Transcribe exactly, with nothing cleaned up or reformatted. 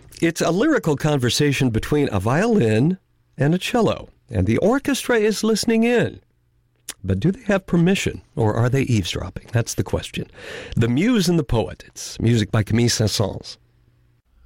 It's a lyrical conversation between a violin and a cello, and the orchestra is listening in. But do they have permission, or are they eavesdropping? That's the question. The Muse and the Poet. It's music by Camille Saint-Saëns.